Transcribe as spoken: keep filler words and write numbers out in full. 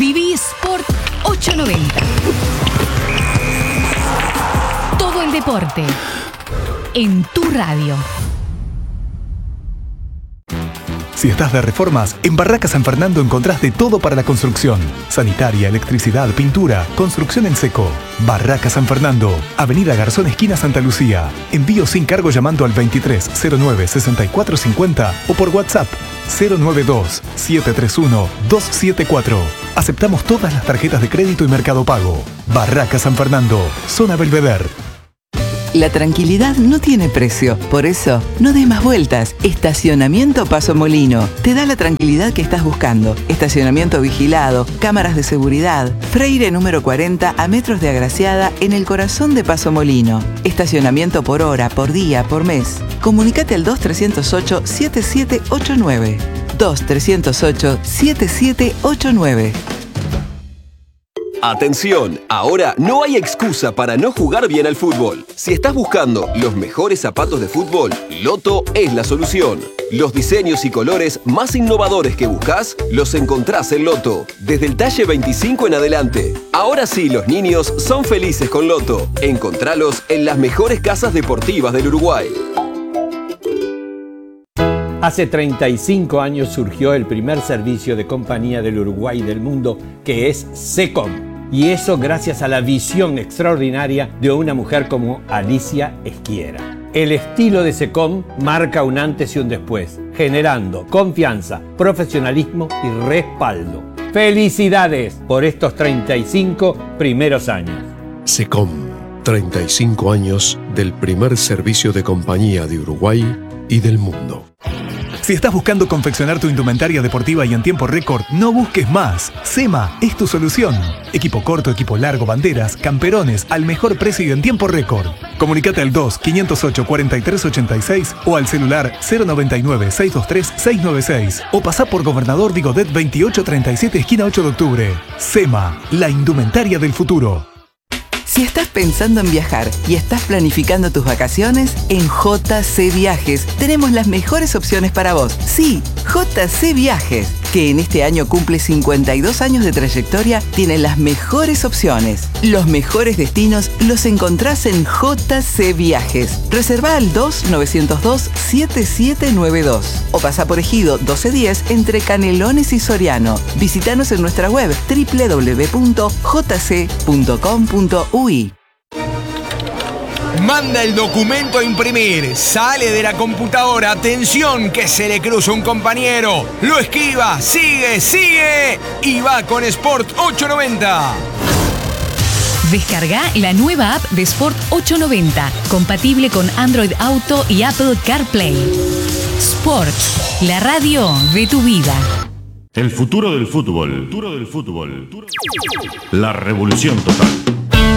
Viví Sport ochocientos noventa. Todo el deporte en tu radio. Si estás de reformas, en Barracas San Fernando encontrás de todo para la construcción. Sanitaria, electricidad, pintura, construcción en seco. Barracas San Fernando, Avenida Garzón, esquina Santa Lucía. Envío sin cargo llamando al veintitrés cero nueve sesenta y cuatro cincuenta o por WhatsApp cero nueve dos siete tres uno dos siete cuatro. Aceptamos todas las tarjetas de crédito y Mercado Pago. Barracas San Fernando, zona Belvedere. La tranquilidad no tiene precio, por eso no des más vueltas. Estacionamiento Paso Molino te da la tranquilidad que estás buscando. Estacionamiento vigilado, cámaras de seguridad. Freire número cuarenta a metros de Agraciada en el corazón de Paso Molino. Estacionamiento por hora, por día, por mes. Comunicate al dos tres cero ocho siete siete ocho nueve. dos tres cero ocho siete siete ocho nueve. Atención, ahora no hay excusa para no jugar bien al fútbol. Si estás buscando los mejores zapatos de fútbol, Loto es la solución. Los diseños y colores más innovadores que buscas, los encontrás en Loto, desde el talle veinticinco en adelante. Ahora sí, los niños son felices con Loto. Encontralos en las mejores casas deportivas del Uruguay. Hace treinta y cinco años surgió el primer servicio de compañía del Uruguay y del mundo, que es SECOM. Y eso gracias a la visión extraordinaria de una mujer como Alicia Esquiera. El estilo de SECOM marca un antes y un después, generando confianza, profesionalismo y respaldo. ¡Felicidades por estos treinta y cinco primeros años! SECOM, treinta y cinco años del primer servicio de compañía de Uruguay y del mundo. Si estás buscando confeccionar tu indumentaria deportiva y en tiempo récord, no busques más. SEMA es tu solución. Equipo corto, equipo largo, banderas, camperones, al mejor precio y en tiempo récord. Comunicate al dos quinientos ocho cuarenta y tres ochenta y seis o al celular cero noventa y nueve seiscientos veintitrés seiscientos noventa y seis o pasá por Gobernador Vigodet veintiocho treinta y siete, esquina ocho de octubre. SEMA, la indumentaria del futuro. Si estás pensando en viajar y estás planificando tus vacaciones, en J C Viajes tenemos las mejores opciones para vos. Sí, J C Viajes, que en este año cumple cincuenta y dos años de trayectoria, tiene las mejores opciones. Los mejores destinos los encontrás en J C Viajes. Reservá al dos nueve cero dos siete siete nueve dos o pasá por Ejido doce diez entre Canelones y Soriano. Visítanos en nuestra web doble u doble u doble u punto j c punto com punto u i. Manda el documento a imprimir, sale de la computadora, atención que se le cruza un compañero, lo esquiva, sigue, sigue y va con Sport ochocientos noventa. Descarga la nueva app de Sport ochocientos noventa, compatible con Android Auto y Apple CarPlay. Sport, la radio de tu vida. El futuro del fútbol. El futuro del fútbol. La revolución total.